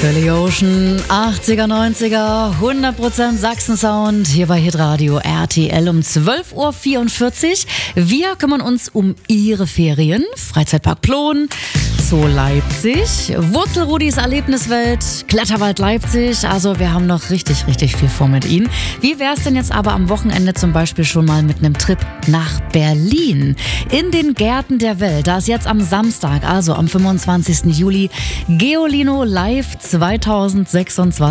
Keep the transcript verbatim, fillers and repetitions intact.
Billy Ocean, achtziger, neunziger, hundert Prozent Sachsen-Sound, hier bei Hitradio R T L um zwölf Uhr vierundvierzig. Wir kümmern uns um Ihre Ferien. Freizeitpark Plon, Zoo Leipzig, Wurzelrudis Erlebniswelt, Kletterwald Leipzig. Also wir haben noch richtig, richtig viel vor mit Ihnen. Wie wäre es denn jetzt aber am Wochenende zum Beispiel schon mal mit einem Trip nach Berlin? In den Gärten der Welt, da ist jetzt am Samstag, also am fünfundzwanzigsten Juli, Geolino Live zweitausendsechsundzwanzig.